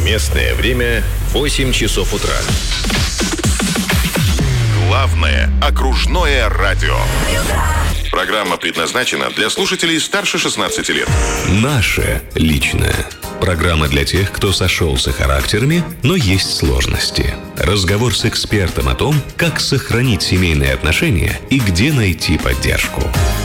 Местное время 8 часов утра. Главное окружное радио. Программа предназначена для слушателей старше 16 лет. Наше личное. Программа для тех, кто сошелся характерами, но есть сложности. Разговор с экспертом о том, как сохранить семейные отношения и где найти поддержку.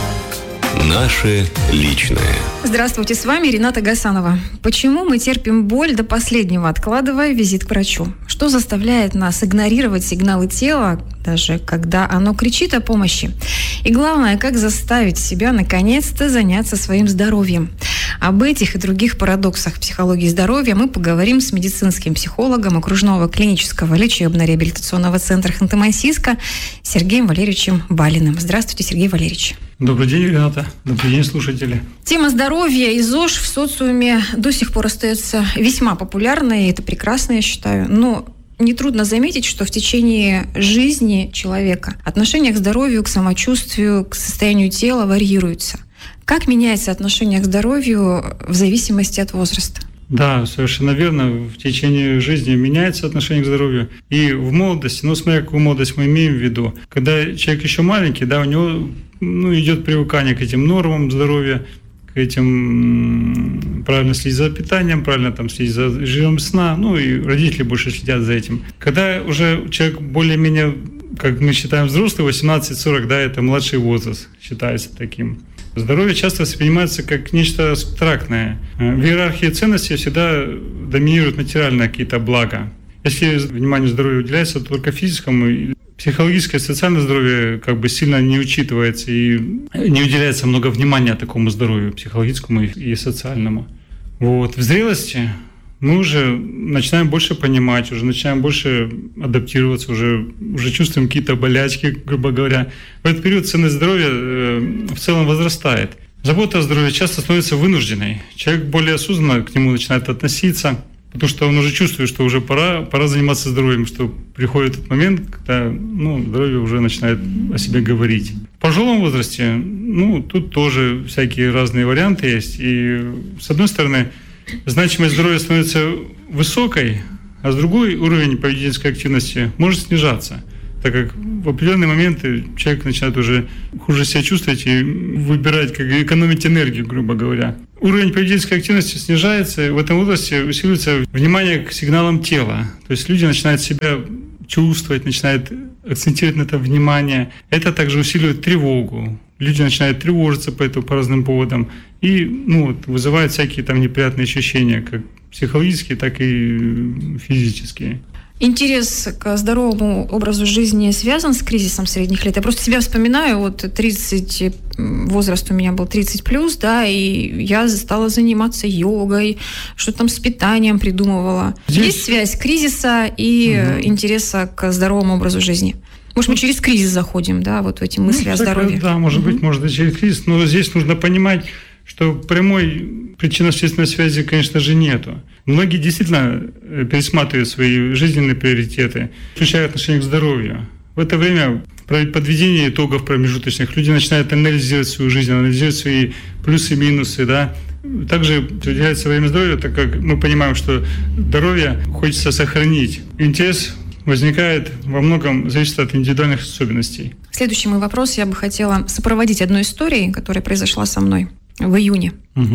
Наше личное. Здравствуйте, с вами Рената Гасанова. Почему мы терпим боль до последнего, откладывая визит к врачу? Что заставляет нас игнорировать сигналы тела, даже когда оно кричит о помощи? И главное, как заставить себя наконец-то заняться своим здоровьем? Об этих и других парадоксах психологии здоровья мы поговорим с медицинским психологом окружного клинического лечебно-реабилитационного центра Ханты-Мансийска Сергеем Валерьевичем Балиным. Здравствуйте, Сергей Валерьевич. Добрый день, Рената. Добрый день, слушатели. Тема здоровья и ЗОЖ в социуме до сих пор остается весьма популярной, и это прекрасно, я считаю. Но нетрудно заметить, что в течение жизни человека отношение к здоровью, к самочувствию, к состоянию тела варьируется. Как меняется отношение к здоровью в зависимости от возраста? Да, совершенно верно. В течение жизни меняется отношение к здоровью. И в молодости, смотря какую молодость мы имеем в виду, когда человек еще маленький, да, у него идет привыкание к этим нормам здоровья, к этим правильно следить за питанием, правильно следить за режимом сна, и родители больше следят за этим. Когда уже человек более-менее, как мы считаем, взрослый, 18-40, да, это младший возраст считается таким. Здоровье часто воспринимается как нечто абстрактное. В иерархии ценностей всегда доминируют материальные какие-то блага. Если внимание здоровью уделяется только физическому, психологическое и социальное здоровье сильно не учитывается и не уделяется много внимания такому здоровью, психологическому и социальному. В зрелости мы уже начинаем больше понимать, уже начинаем больше адаптироваться, уже чувствуем какие-то болячки, грубо говоря. В этот период ценность здоровья в целом возрастает. Забота о здоровье часто становится вынужденной. Человек более осознанно к нему начинает относиться, потому что он уже чувствует, что уже пора заниматься здоровьем, что приходит тот момент, когда здоровье уже начинает о себе говорить. В пожилом возрасте, тут тоже всякие разные варианты есть. И с одной стороны, значимость здоровья становится высокой, а с другой уровень поведенческой активности может снижаться, так как в определенные моменты человек начинает уже хуже себя чувствовать и выбирать, как экономить энергию, грубо говоря. Уровень поведенческой активности снижается, и в этом возрасте усиливается внимание к сигналам тела. То есть люди начинают себя чувствовать, начинают акцентировать на это внимание. Это также усиливает тревогу. Люди начинают тревожиться по разным поводам и вызывают всякие неприятные ощущения, как психологические, так и физические. Интерес к здоровому образу жизни связан с кризисом средних лет. Я просто себя вспоминаю, 30, возраст у меня был 30+, да, и я стала заниматься йогой, что-то там с питанием придумывала. Есть связь кризиса и интереса к здоровому образу жизни? Может, мы через кризис заходим, да, в эти мысли о здоровье? Да, может быть, может и через кризис, но здесь нужно понимать, что прямой причинно-следственной связи, конечно же, нету. Многие действительно пересматривают свои жизненные приоритеты, включая отношение к здоровью. В это время при подведении итогов промежуточных люди начинают анализировать свою жизнь, анализировать свои плюсы и минусы, да. Также уделяется время здоровью, так как мы понимаем, что здоровье хочется сохранить. Интерес возникает во многом, зависит от индивидуальных особенностей. Следующий мой вопрос я бы хотела сопроводить одной историей, которая произошла со мной в июне.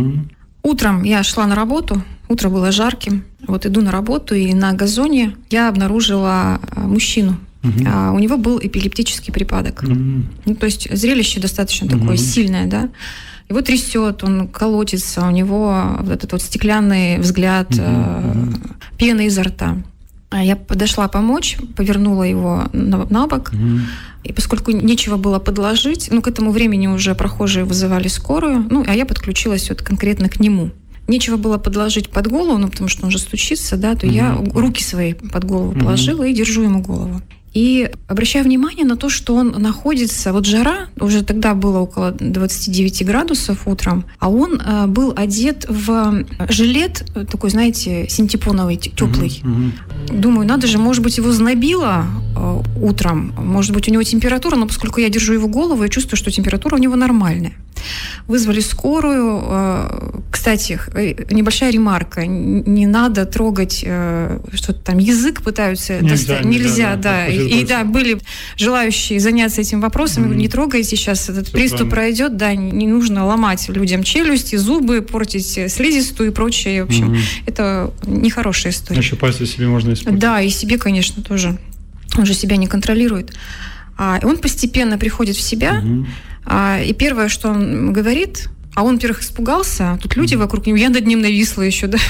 Утром я шла на работу, утро было жарким. Иду на работу, и на газоне я обнаружила мужчину. У него был эпилептический припадок. То есть зрелище достаточно такое сильное, да. Его трясет, он колотится, у него этот стеклянный взгляд, пена изо рта. Я подошла помочь, повернула его на бок, и поскольку нечего было подложить, к этому времени уже прохожие вызывали скорую, а я подключилась конкретно к нему. Нечего было подложить под голову, потому что он же стучится, да, то я руки свои под голову положила и держу ему голову. И обращаю внимание на то, что он находится, жара, уже тогда было около 29 градусов утром, а он был одет в жилет такой, знаете, синтепоновый, теплый. Думаю, надо же, может быть, его знобило утром, может быть, у него температура, но поскольку я держу его голову, я чувствую, что температура у него нормальная. вызвали скорую. Кстати, небольшая ремарка. Не надо трогать что-то там, язык пытаются достать. Нельзя, да. И да, были желающие заняться этим вопросом. Не трогайте сейчас, этот приступ пройдет. Да, не нужно ломать людям челюсти, зубы, портить слизистую и прочее. В общем, это нехорошая история. Еще пальцы себе можно испортить. Да, и себе, конечно, тоже. Он же себя не контролирует. И он постепенно приходит в себя. И первое, что он говорит... А он, во-первых, испугался, тут люди вокруг него, я над ним нависла еще, да.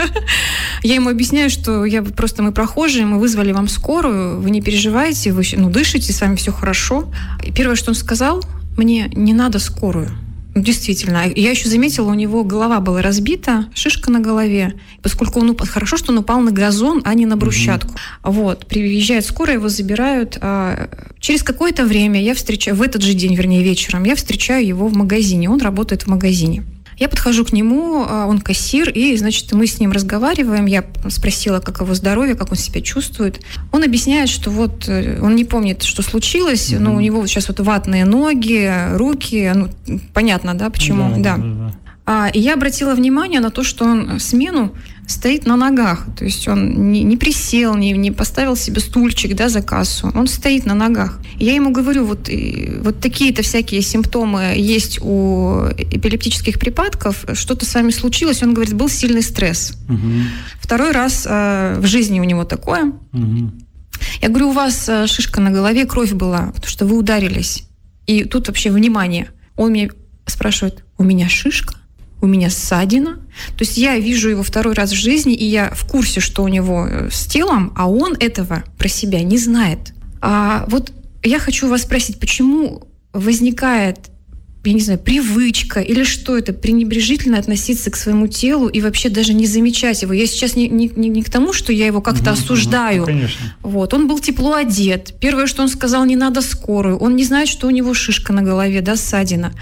Я ему объясняю, что мы прохожие, мы вызвали вам скорую, вы не переживайте, вы дышите, с вами все хорошо. И первое, что он сказал, мне не надо скорую. Действительно. Я еще заметила, у него голова была разбита, шишка на голове, поскольку хорошо, что он упал на газон, а не на брусчатку. Вот. Приезжает скорая, его забирают. Через какое-то время я встречаю, в этот же день, вернее, вечером, я встречаю его в магазине. Он работает в магазине. Я подхожу к нему, он кассир, и, значит, мы с ним разговариваем. Я спросила, как его здоровье, как он себя чувствует. Он объясняет, что вот он не помнит, что случилось, но у него вот сейчас вот ватные ноги, руки. Понятно, да, почему? Да. И я обратила внимание на то, что он смену стоит на ногах. То есть он не присел, не поставил себе стульчик, да, за кассу. Он стоит на ногах. И я ему говорю, вот такие-то всякие симптомы есть у эпилептических припадков. Что-то с вами случилось? Он говорит, был сильный стресс. Второй раз в жизни у него такое. Я говорю, у вас шишка на голове, кровь была, потому что вы ударились. И тут вообще внимание. Он меня спрашивает, у меня шишка? У меня ссадина. То есть я вижу его второй раз в жизни, и я в курсе, что у него с телом, а он этого про себя не знает. Вот я хочу вас спросить, почему возникает, я не знаю, привычка или что это, пренебрежительно относиться к своему телу и вообще даже не замечать его. Я сейчас не к тому, что я его как-то осуждаю. Конечно. Вот. Он был тепло одет. Первое, что он сказал, не надо скорую. Он не знает, что у него шишка на голове, да, ссадина.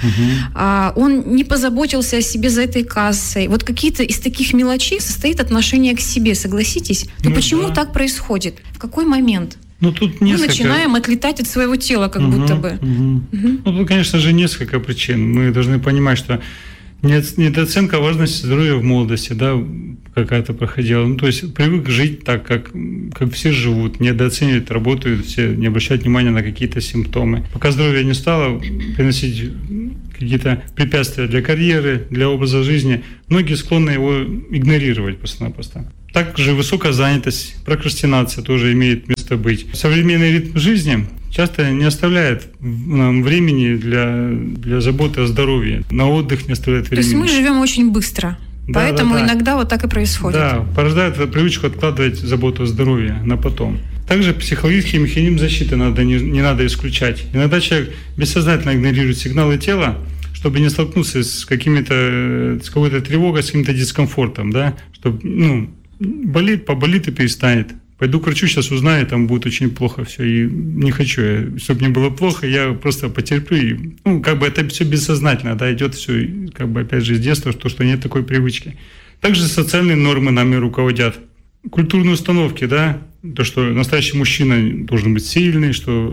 Он не позаботился о себе за этой кассой. Вот какие-то из таких мелочей состоит отношение к себе, согласитесь? Но почему так происходит? В какой момент? Тут мы начинаем отлетать от своего тела, как будто бы. Тут, конечно же, несколько причин. Мы должны понимать, что недооценка важности здоровья в молодости, да, какая-то проходила. То есть привык жить так, как все живут, недооценивают, работают все, не обращают внимания на какие-то симптомы. Пока здоровье не стало приносить какие-то препятствия для карьеры, для образа жизни, многие склонны его игнорировать просто-напросто. Также высокая занятость, прокрастинация тоже имеет место быть. Современный ритм жизни часто не оставляет нам времени для заботы о здоровье. На отдых не оставляет времени. То есть мы живем очень быстро, поэтому иногда вот так и происходит. Да, порождает привычку откладывать заботу о здоровье на потом. Также психологический механизм защиты не надо исключать. Иногда человек бессознательно игнорирует сигналы тела, чтобы не столкнуться с какой-то тревогой, с каким-то дискомфортом, да, чтобы, поболит и перестанет. Пойду к врачу, сейчас узнаю, там будет очень плохо все, и не хочу, чтобы мне было плохо, я просто потерплю. И, это все бессознательно, да, идет все, опять же, с детства, что нет такой привычки. Также социальные нормы нами руководят. Культурные установки, да, то, что настоящий мужчина должен быть сильный, что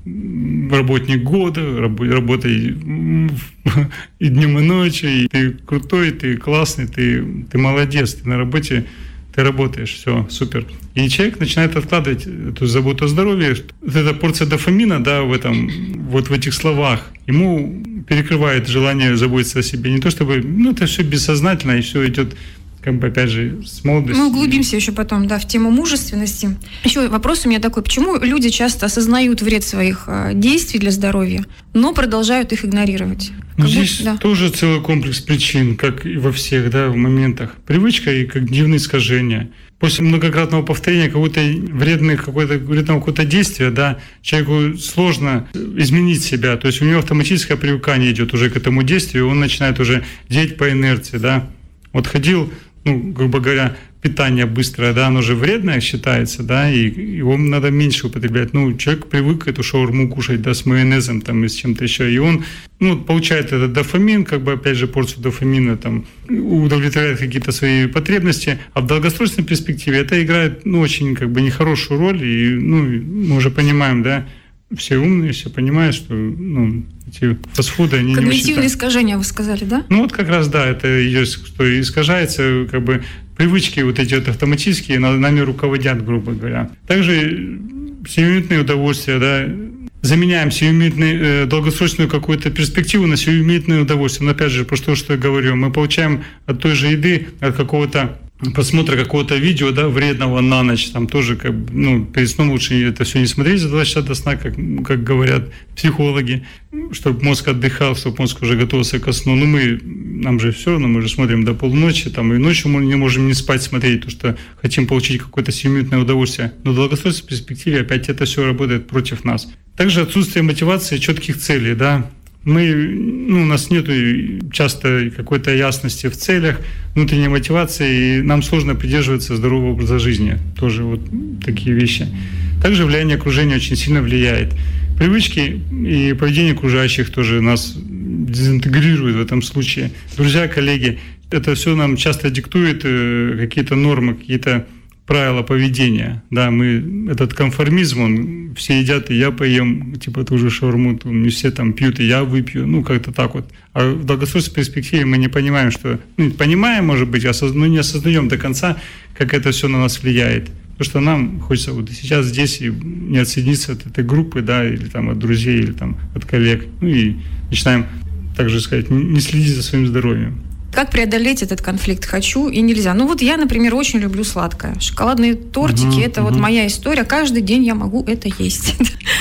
работник года, работай и днем, и ночью, и ты крутой, ты классный, ты молодец, ты на работе, ты работаешь, все, супер. И человек начинает откладывать эту заботу о здоровье. Вот эта порция дофамина, да, в этих словах, ему перекрывает желание заботиться о себе. Не то чтобы, это все бессознательно, и все идет, опять же, с молодости. Мы углубимся еще потом, да, в тему мужественности. Еще вопрос у меня такой, почему люди часто осознают вред своих действий для здоровья, но продолжают их игнорировать? Здесь тоже целый комплекс причин, как и во всех, да, моментах. Привычка и когнитивные искажения. После многократного повторения вредного действия, да, человеку сложно изменить себя. То есть у него автоматическое привыкание идет уже к этому действию, он начинает уже делать по инерции, да. Вот ходил, грубо говоря, питание быстрое, да, оно же вредное считается, да, и его надо меньше употреблять. Человек привык эту шаурму кушать, да, с майонезом там и с чем-то еще, и он, получает этот дофамин, опять же, порцию дофамина, там, удовлетворяет какие-то свои потребности, а в долгосрочной перспективе это играет, очень, нехорошую роль, и, мы уже понимаем, да, все умные, все понимают, что, эти фастфуды, они когнитивные искажения, вы сказали, да? Ну вот как раз, да, это что искажается, как бы привычки вот эти вот автоматические нами руководят, грубо говоря. Также сиюминутные удовольствия, да, заменяем сиюминутную, долгосрочную какую-то перспективу на сиюминутное удовольствие. Но опять же, про что я говорю, мы получаем от той же еды, от какого-то просмотра какого-то видео, да, вредного на ночь, там тоже перед сном лучше это все не смотреть за 2 часа до сна, как говорят психологи, чтобы мозг отдыхал, чтобы мозг уже готовился ко сну. Но нам же все равно, мы же смотрим до полуночи, там, и ночью мы не можем не спать смотреть, потому что хотим получить какое-то сиюминутное удовольствие. Но в долгосрочной перспективе опять это все работает против нас. Также отсутствие мотивации, четких целей, да. У нас нет часто какой-то ясности в целях, внутренней мотивации, и нам сложно придерживаться здорового образа жизни. Тоже вот такие вещи. Также влияние окружения очень сильно влияет. Привычки и поведение окружающих тоже нас дезинтегрирует в этом случае. Друзья, коллеги, это все нам часто диктует какие-то нормы, какие-то правила поведения. Да, этот конформизм, все едят, и я поем, типа ту же шаурму, не все там пьют, и я выпью, как-то так вот. А в долгосрочной перспективе мы не понимаем, что... понимаем, может быть, но не осознаем до конца, как это все на нас влияет. Потому что нам хочется вот сейчас здесь и не отсоединиться от этой группы, да, или там от друзей, или там от коллег. И начинаем, так же сказать, не следить за своим здоровьем. Как преодолеть этот конфликт «хочу» и «нельзя»? Я, например, очень люблю сладкое. Шоколадные тортики – это вот моя история. Каждый день я могу это есть.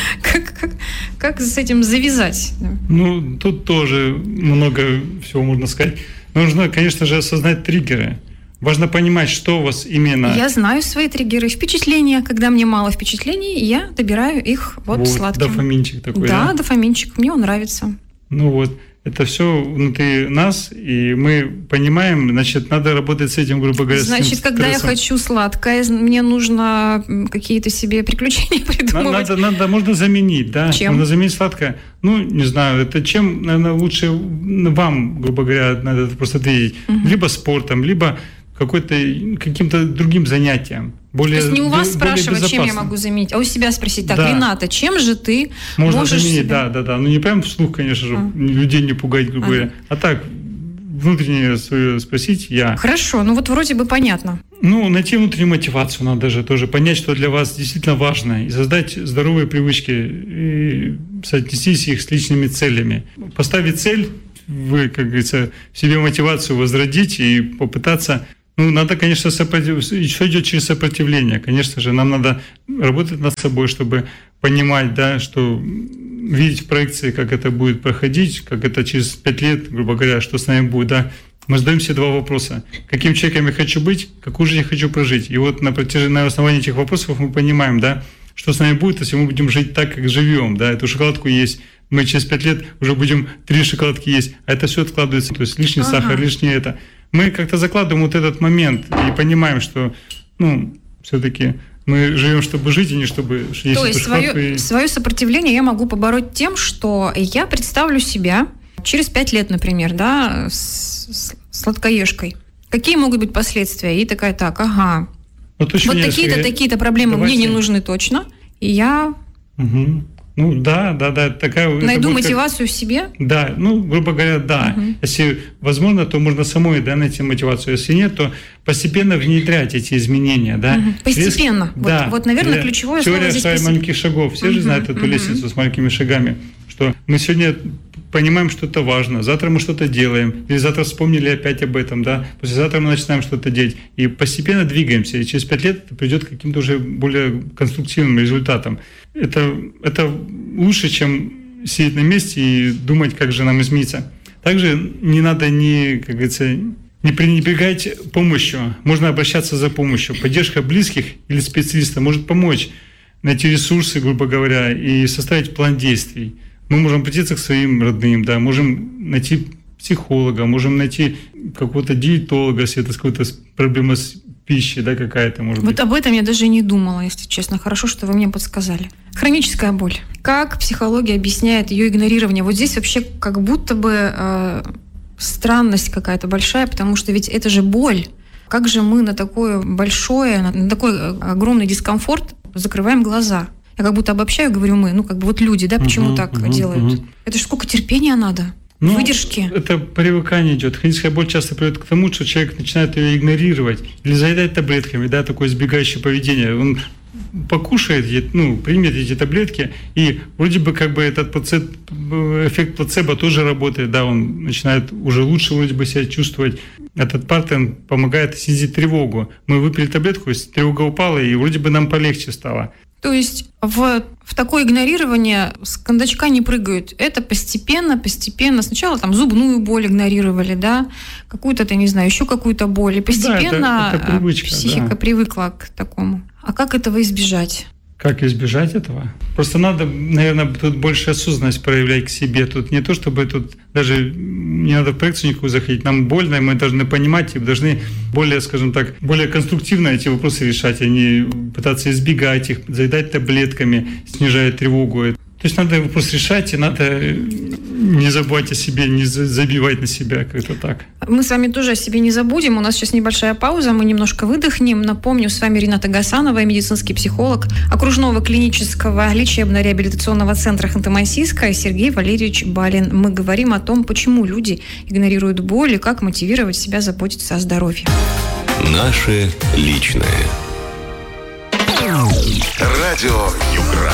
Как с этим завязать? Тут тоже много всего можно сказать. Нужно, конечно же, осознать триггеры. Важно понимать, что у вас именно... Я знаю свои триггеры. Впечатления. Когда мне мало впечатлений, я добираю их сладким. Дофаминчик такой, да? Да, дофаминчик. Мне он нравится. Это все внутри нас, и мы понимаем, значит, надо работать с этим, грубо говоря, значит, когда я хочу сладкое, мне нужно какие-то себе приключения придумывать. Можно заменить, да? Чем? Можно заменить сладкое. Не знаю, это чем, наверное, лучше вам, грубо говоря, надо просто ответить. Либо спортом, либо каким-то другим занятием. То есть не у вас спрашивать, чем я могу заменить, а у себя спросить, так, да. Рената, чем же ты можешь заменить, себя... да. Не прям вслух, конечно же, людей не пугать, грубо говоря, а так, внутреннее свое спросить я. Хорошо, вроде бы понятно. Найти внутреннюю мотивацию надо же тоже, понять, что для вас действительно важно, и создать здоровые привычки, и соотнестись их с личными целями. Поставить цель, вы, как говорится, в себе мотивацию возродить и попытаться... надо, конечно, все идет через сопротивление. Конечно же, нам надо работать над собой, чтобы понимать, да, что видеть в проекции, как это будет проходить, как это через 5 лет, грубо говоря, что с нами будет, да. Мы задаем себе 2 вопроса. Каким человеком я хочу быть, какую жизнь я хочу прожить. И вот на основании этих вопросов мы понимаем, да, что с нами будет, если мы будем жить так, как живем, да, эту шоколадку есть. Мы через 5 лет уже будем 3 шоколадки есть, а это все откладывается. То есть лишний сахар, лишнее это. Мы как-то закладываем вот этот момент и понимаем, что, все-таки мы живем, чтобы жить, и не чтобы есть. То есть свое сопротивление я могу побороть тем, что я представлю себя через 5 лет, например, да, с сладкоежкой. Какие могут быть последствия? И такая, вот такие-то проблемы мне не нужны точно, и я... Найду мотивацию в себе? Да, грубо говоря, да. Если возможно, то можно самой найти мотивацию. Если нет, то постепенно внедрять эти изменения. Да. Постепенно. Наверное, ключевое слово здесь. Теория маленьких шагов. Все же знают эту лестницу с маленькими шагами. Что мы сегодня понимаем, что это важно. Завтра мы что-то делаем. Или завтра вспомнили опять об этом. Да. Послезавтра мы начинаем что-то делать. И постепенно двигаемся. И через 5 лет это придет к каким-то уже более конструктивным результатам. Это лучше, чем сидеть на месте и думать, как же нам измениться. Также не надо не пренебрегать помощью. Можно обращаться за помощью. Поддержка близких или специалиста может помочь найти ресурсы, грубо говоря, и составить план действий. Мы можем обратиться к своим родным, да, можем найти психолога, можем найти какого-то диетолога, если это какая-то проблема с пищей, да, какая-то, может быть. Вот об этом я даже не думала, если честно. Хорошо, что вы мне подсказали. Хроническая боль. Как психология объясняет ее игнорирование? Вот здесь вообще как будто бы странность какая-то большая, потому что ведь это же боль. Как же мы на такой огромный дискомфорт закрываем глаза? Я как будто обобщаю, говорю мы, вот люди, да, почему так делают? Это же сколько терпения надо, выдержки. Это привыкание идет. Хроническая боль часто приводит к тому, что человек начинает ее игнорировать или заедать таблетками, да, такое избегающее поведение. Он покушает, примет эти таблетки, и вроде бы этот эффект плацебо тоже работает, да, он начинает уже лучше вроде бы себя чувствовать. Этот партнер помогает снизить тревогу. Мы выпили таблетку, тревога упала, и вроде бы нам полегче стало. То есть в такое игнорирование с кондачка не прыгают. Это постепенно. Сначала зубную боль игнорировали, да, какую-то, еще какую-то боль. И постепенно это привычка, психика привыкла к такому. А как этого избежать? Как избежать этого? Просто надо, наверное, тут больше осознанность проявлять к себе. Тут не то, чтобы тут даже не надо в проекцию никакую заходить. Нам больно, и мы должны понимать, и должны более, скажем так, более конструктивно эти вопросы решать, а не пытаться избегать их, заедать таблетками, снижая тревогу. То есть надо вопрос решать, и надо не забывать о себе, не забивать на себя, как-то так. Мы с вами тоже о себе не забудем. У нас сейчас небольшая пауза, мы немножко выдохнем. Напомню, с вами Рената Гасанова, медицинский психолог окружного клинического лечебно-реабилитационного центра Ханты-Мансийска, и Сергей Валерьевич Балин. Мы говорим о том, почему люди игнорируют боль и как мотивировать себя заботиться о здоровье. Наше личное. Радио Югра.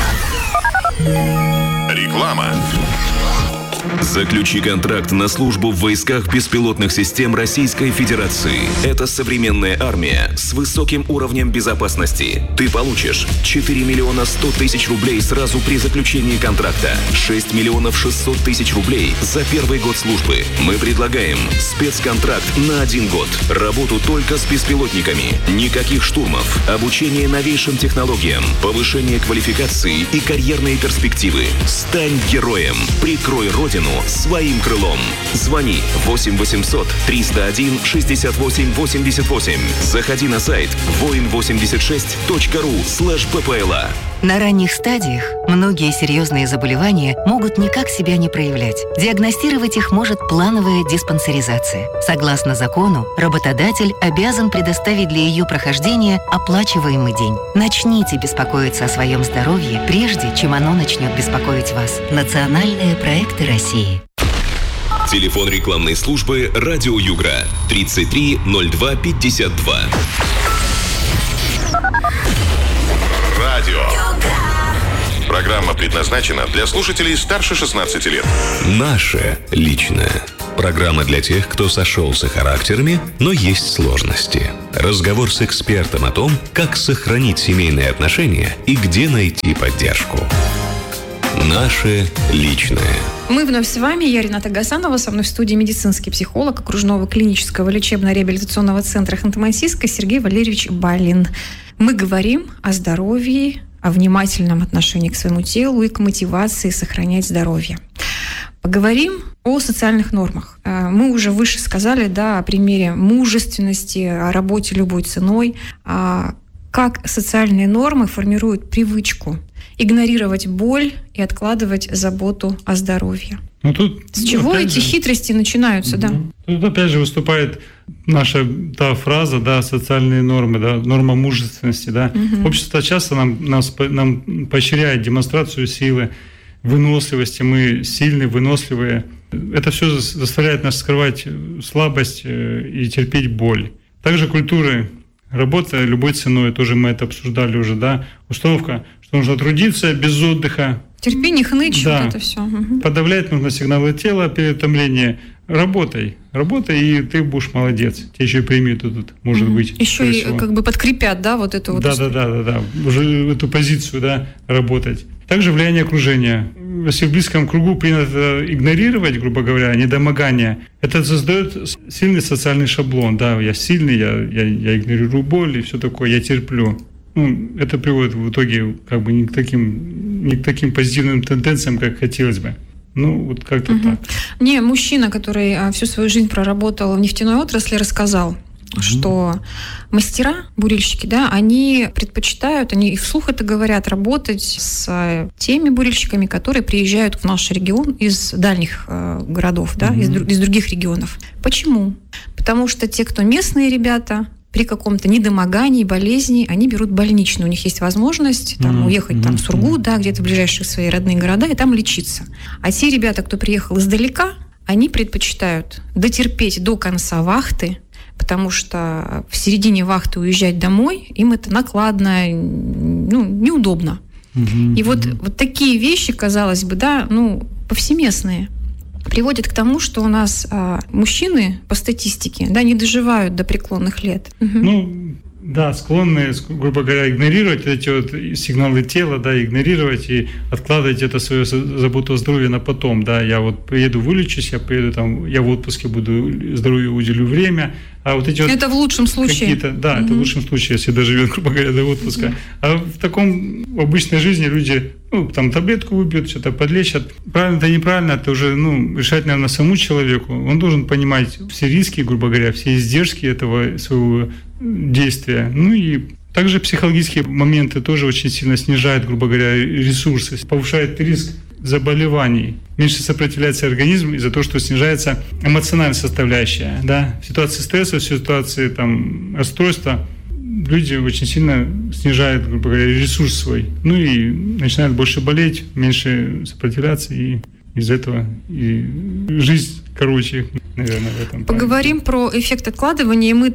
Реклама. Заключи контракт на службу в войсках беспилотных систем Российской Федерации. Это современная армия с высоким уровнем безопасности. Ты получишь 4 миллиона 100 тысяч рублей сразу при заключении контракта, 6 миллионов 600 тысяч рублей за первый год службы. Мы предлагаем спецконтракт на 1 год. Работу только с беспилотниками. Никаких штурмов. Обучение новейшим технологиям. Повышение квалификации и карьерные перспективы. Стань героем. Прикрой Родину своим крылом. Звони 8 800 301 68 88. Заходи на сайт voin86.ru/ppla. На ранних стадиях многие серьезные заболевания могут никак себя не проявлять. Диагностировать их может плановая диспансеризация. Согласно закону, работодатель обязан предоставить для ее прохождения оплачиваемый день. Начните беспокоиться о своем здоровье, прежде чем оно начнет беспокоить вас. Национальные проекты России. Телефон рекламной службы «Радио Югра» 33 02 52. Радио. Программа предназначена для слушателей старше 16 лет. Наше личное. Программа для тех, кто сошелся характерами, но есть сложности. Разговор с экспертом о том, как сохранить семейные отношения и где найти поддержку. Наше личное. Мы вновь с вами. Я Рената Гасанова. Со мной в студии медицинский психолог окружного клинического лечебно-реабилитационного центра Ханты-Мансийска Сергей Валерьевич Балин. Мы говорим о здоровье, о внимательном отношении к своему телу и к мотивации сохранять здоровье. Поговорим о социальных нормах. Мы уже выше сказали, о примере мужественности, о работе любой ценой, как социальные нормы формируют привычку игнорировать боль и откладывать заботу о здоровье. С чего эти хитрости начинаются, Тут опять же выступает наша фраза, социальные нормы, норма мужественности, Общество часто нам поощряет демонстрацию силы, выносливости, мы сильные, выносливые. Это все заставляет нас скрывать слабость и терпеть боль. Также культура работа любой ценой, тоже мы это обсуждали уже, установка, что нужно трудиться без отдыха. Терпи, не хнычь, это все. Подавлять нужно сигналы тела, переутомление. Работай, и ты будешь молодец. Тебе еще и премию тут, может быть. Еще и подкрепят, эту вот. Да. Уже эту позицию, работать. Также влияние окружения. Если в близком кругу принято игнорировать, грубо говоря, недомогание, это создает сильный социальный шаблон. Я сильный, я игнорирую боль и все такое, я терплю. Это приводит в итоге не к таким позитивным тенденциям, как хотелось бы. Как-то так. Мне мужчина, который всю свою жизнь проработал в нефтяной отрасли, рассказал, что мастера, бурильщики, они предпочитают, они и вслух это говорят, работать с теми бурильщиками, которые приезжают в наш регион из дальних городов, из других регионов. Почему? Потому что те, кто местные ребята, при каком-то недомогании, болезни, они берут больничный. У них есть возможность там, уехать там, в Сургут, да, где-то в ближайшие свои родные города, и там лечиться. А те ребята, кто приехал издалека, они предпочитают дотерпеть до конца вахты, потому что в середине вахты уезжать домой, им это накладно, неудобно. И вот такие вещи, казалось бы, да, повсеместные, приводит к тому, что у нас мужчины по статистике, да, не доживают до преклонных лет. Да, склонны, грубо говоря, игнорировать эти вот сигналы тела, да, игнорировать и откладывать это свою заботу о здоровье на потом, да. Я вот приеду, вылечусь, я приеду там, я в отпуске буду, здоровью уделю время. А вот эти вот это в лучшем случае. Да, это в лучшем случае, если доживет, грубо говоря, до отпуска. А в таком в обычной жизни люди, там таблетку выпьют, что-то подлечат. Правильно это неправильно, это уже, решать, наверное, самому человеку. Он должен понимать все риски, грубо говоря, все издержки этого своего действия. И также психологические моменты тоже очень сильно снижают, грубо говоря, ресурсы, повышает риск заболеваний. Меньше сопротивляется организм из-за того, что снижается эмоциональная составляющая. Да? В ситуации стресса, в ситуации расстройства люди очень сильно снижают, грубо говоря, ресурс свой. И начинают больше болеть, меньше сопротивляться, и из-за этого и жизнь короче, наверное, в этом. Поговорим про эффект откладывания. Мы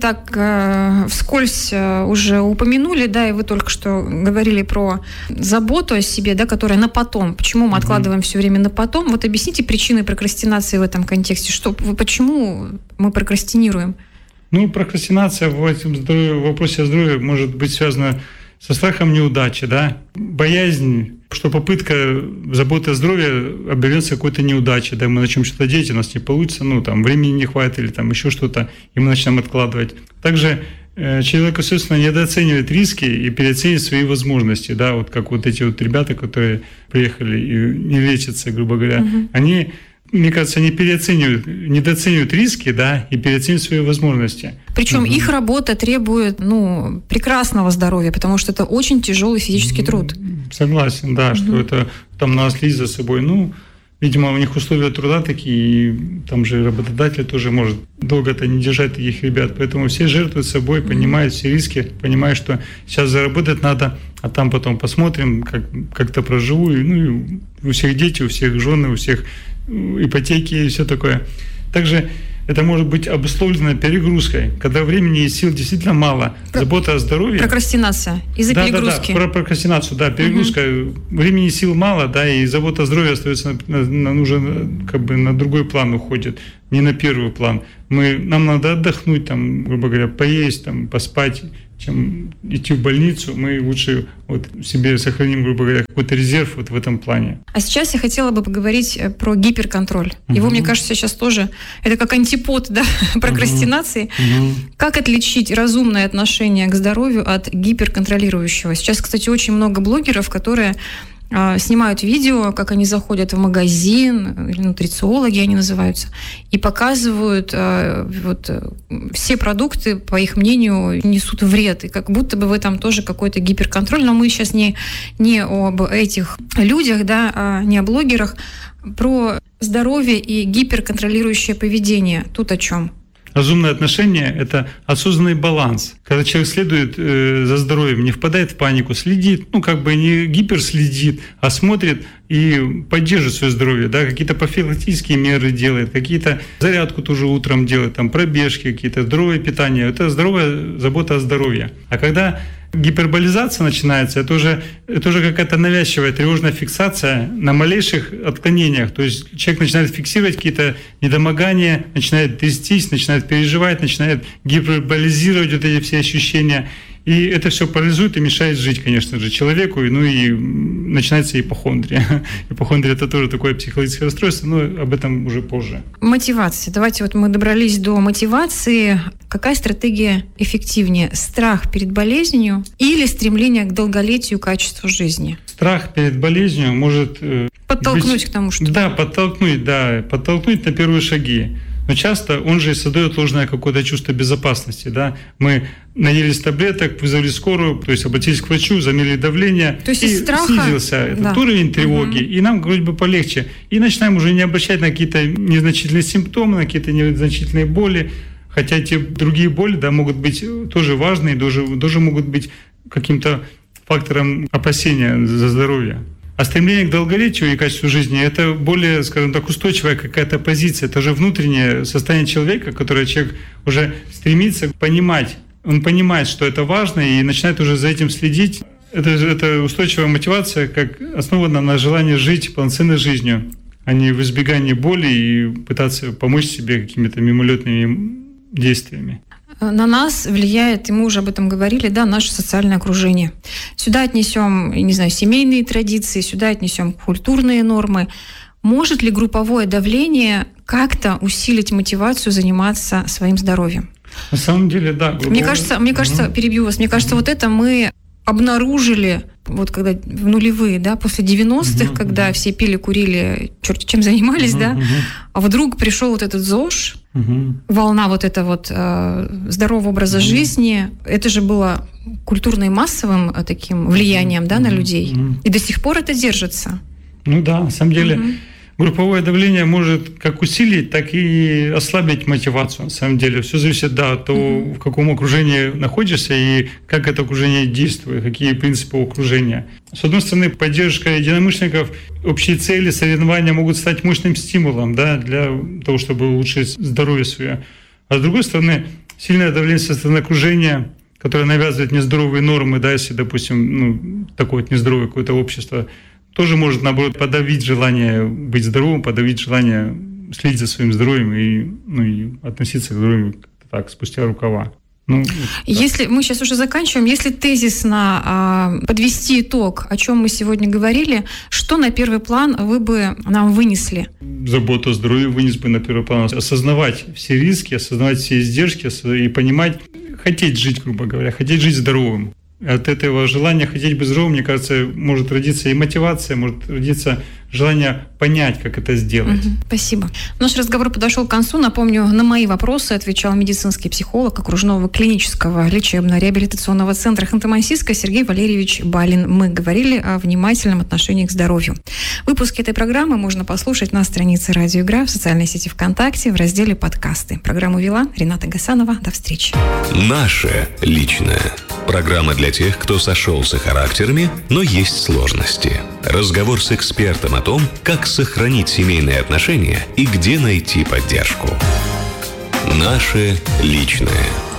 так вскользь уже упомянули, да, и вы только что говорили про заботу о себе, да, которая на потом. Почему мы откладываем все время на потом? Вот объясните причины прокрастинации в этом контексте. Почему мы прокрастинируем? Прокрастинация в вопросе о здоровье может быть связана со страхом неудачи, да, боязнь, что попытка заботы о здоровье обернется какой-то неудачей, да, мы начнем что-то делать, у нас не получится, времени не хватит или еще что-то, и мы начнем откладывать. Также человек, естественно, недооценивает риски и переоценивает свои возможности, да, вот как вот эти вот ребята, которые приехали и не лечатся, грубо говоря, они, мне кажется, они недооценивают риски, да, и переоценивают свои возможности. Причем их работа требует, прекрасного здоровья, потому что это очень тяжелый физический труд. Согласен, да, что это там надо следить за собой. Видимо, у них условия труда такие, и там же работодатель тоже может долго-то не держать таких ребят. Поэтому все жертвуют собой, понимают все риски, понимают, что сейчас заработать надо, а там потом посмотрим, как-то проживу. И у всех дети, у всех жены, у всех ипотеки и все такое. Также это может быть обусловлено перегрузкой, когда времени и сил действительно мало. Забота о здоровье. Прокрастинация из-за перегрузки. Да, про прокрастинацию, да, перегрузка. Времени и сил мало, да, и забота о здоровье остается уже на другой план уходит, не на первый план. Нам надо отдохнуть, грубо говоря, поесть, поспать, чем идти в больницу. Мы лучше себе сохраним, грубо говоря, какой-то резерв в этом плане. А сейчас я хотела бы поговорить про гиперконтроль. Его, мне кажется, сейчас тоже это как антипод, да, прокрастинации. Как отличить разумное отношение к здоровью от гиперконтролирующего? Сейчас, кстати, очень много блогеров, которые снимают видео, как они заходят в магазин, или нутрициологи они называются, и показывают все продукты, по их мнению, несут вред. И как будто бы в этом тоже какой-то гиперконтроль. Но мы сейчас не об этих людях, да, не о блогерах, про здоровье и гиперконтролирующее поведение. Тут о чем? Разумное отношение – это осознанный баланс. Когда человек следует за здоровьем, не впадает в панику, следит, не гиперследит, а смотрит и поддерживает свое здоровье, да, какие-то профилактические меры делает, какие-то зарядку тоже утром делает, пробежки какие-то, здоровое питание. Это здоровая забота о здоровье. А когда гиперболизация начинается, это уже какая-то навязчивая тревожная фиксация на малейших отклонениях. То есть человек начинает фиксировать какие-то недомогания, начинает трястись, начинает переживать, начинает гиперболизировать эти все ощущения. И это все парализует и мешает жить, конечно же, человеку, и начинается ипохондрия. Ипохондрия – это тоже такое психологическое расстройство, но об этом уже позже. Мотивация. Давайте мы добрались до мотивации. Какая стратегия эффективнее? Страх перед болезнью или стремление к долголетию и качеству жизни? Страх перед болезнью может подтолкнуть к тому, что... Да, подтолкнуть на первые шаги. Но часто он же создает ложное какое-то чувство безопасности. Да? Мы наелись таблеток, вызвали скорую, то есть обратились к врачу, замерили давление, то есть и страха... снизился этот уровень тревоги, и нам вроде бы полегче. И начинаем уже не обращать на какие-то незначительные симптомы, на какие-то незначительные боли, Хотя эти другие боли, да, могут быть тоже важные, тоже могут быть каким-то фактором опасения за здоровье. А стремление к долголетию и качеству жизни – это более, скажем так, устойчивая какая-то позиция. Это же внутреннее состояние человека, которое человек уже стремится понимать. Он понимает, что это важно, и начинает уже за этим следить. Это устойчивая мотивация, как основана на желании жить полноценной жизнью, а не в избегании боли и пытаться помочь себе какими-то мимолетными действиями. На нас влияет, и мы уже об этом говорили, да, наше социальное окружение. Сюда отнесем, не знаю, семейные традиции, сюда отнесем культурные нормы. Может ли групповое давление как-то усилить мотивацию заниматься своим здоровьем? На самом деле, да. Мне кажется, перебью вас, мне кажется, вот это мы обнаружили, вот когда в нулевые, да, после 90-х, когда все пили, курили, черт чем занимались, да, а вдруг пришел вот этот ЗОЖ, волна вот этого вот здорового образа жизни, это же было культурно и массовым таким влиянием, да, на людей, и до сих пор это держится. Ну да, на самом деле групповое давление может как усилить, так и ослабить мотивацию. На самом деле все зависит, да, от того, в каком окружении находишься и как это окружение действует, какие принципы окружения. С одной стороны, поддержка единомышленников, общие цели, соревнования могут стать мощным стимулом, да, для того, чтобы улучшить здоровье свое. А с другой стороны, сильное давление со стороны окружения, которое навязывает нездоровые нормы, да, если, допустим, такое вот нездоровое какое-то общество, тоже может, наоборот, подавить желание быть здоровым, подавить желание следить за своим здоровьем и относиться к здоровью так, спустя рукава. Если мы сейчас уже заканчиваем, если тезисно подвести итог, о чем мы сегодня говорили, что на первый план вы бы нам вынесли? Заботу о здоровье вынес бы на первый план. Осознавать все риски, осознавать все издержки и понимать, хотеть жить, грубо говоря, хотеть жить здоровым. От этого желания хотеть быть здоровым, мне кажется, может родиться и мотивация, может родиться желание понять, как это сделать. Спасибо. Наш разговор подошел к концу. Напомню, на мои вопросы отвечал медицинский психолог окружного клинического лечебно-реабилитационного центра Ханты-Мансийска Сергей Валерьевич Балин. Мы говорили о внимательном отношении к здоровью. Выпуски этой программы можно послушать на странице «Радио Игра», в социальной сети ВКонтакте, в разделе «Подкасты». Программу вела Рената Гасанова. До встречи. Наше личное. Программа для тех, кто сошелся характерами, но есть сложности. Разговор с экспертом о том, как сохранить семейные отношения и где найти поддержку. Наше личное.